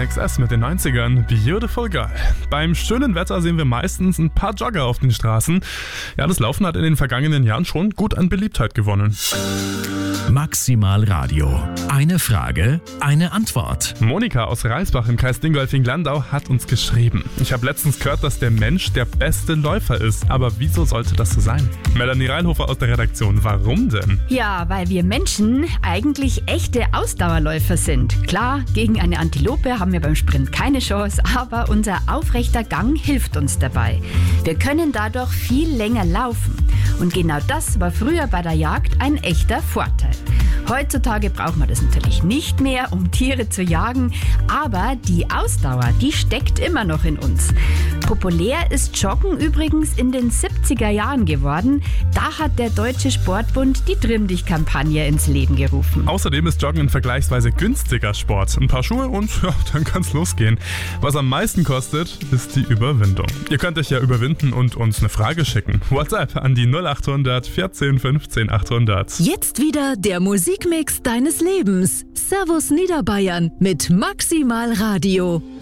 INXS mit den 90ern, Beautiful Girl. Beim schönen Wetter sehen wir meistens ein paar Jogger auf den Straßen. Ja, das Laufen hat in den vergangenen Jahren schon gut an Beliebtheit gewonnen. Maximal Radio. Eine Frage, eine Antwort. Monika aus Reisbach im Kreis Dingolfing-Landau hat uns geschrieben. Ich habe letztens gehört, dass der Mensch der beste Läufer ist. Aber wieso sollte das so sein? Melanie Reinhofer aus der Redaktion, warum denn? Ja, weil wir Menschen eigentlich echte Ausdauerläufer sind. Klar, gegen eine Antilope haben wir beim Sprint keine Chance, aber unser aufrechter Gang hilft uns dabei. Wir können dadurch viel länger laufen. Und genau das war früher bei der Jagd ein echter Vorteil. Heutzutage braucht man das natürlich nicht mehr, um Tiere zu jagen, aber die Ausdauer, die steckt immer noch in uns. Populär ist Joggen übrigens in den 70er Jahren geworden. Da hat der Deutsche Sportbund die Trimm-Dich-Kampagne ins Leben gerufen. Außerdem ist Joggen ein vergleichsweise günstiger Sport. Ein paar Schuhe und ja, dann kann's losgehen. Was am meisten kostet, ist die Überwindung. Ihr könnt euch ja überwinden und uns eine Frage schicken. WhatsApp an die 0800 14 15 800. Jetzt wieder der Musikmix deines Lebens. Servus Niederbayern mit Maximal Radio.